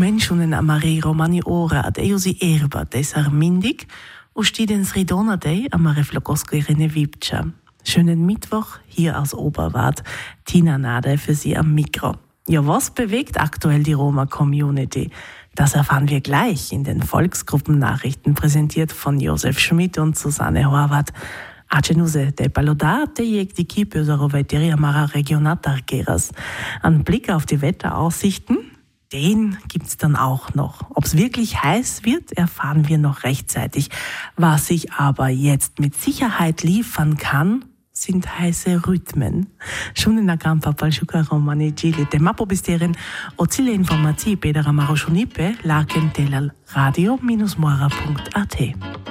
Comenciunen amare romani ora ad eusi erba des armindig und stidens ridona dei amare flogosko irene vipcha. Schönen Mittwoch hier aus Oberwart. Tina Nade für Sie am Mikro. Ja, was bewegt aktuell die Roma-Community? Das erfahren wir gleich in den Volksgruppennachrichten, präsentiert von Josef Schmidt und Susanne Horvath. Acenuse de Palodate jeg die Kipe Soroveteria Mara Regionatargeras. Ein Blick auf die Wetteraussichten, den gibt's dann auch noch. Ob's wirklich heiß wird, erfahren wir noch rechtzeitig. Was ich aber jetzt mit Sicherheit liefern kann, sind heiße Rhythmen. Schon in der Campa Palshuka Romani Gili, de Mapo Bisteren, Ozile Informatie, Pedera Maroshunipe, Laken Telal Radio-Mora.at.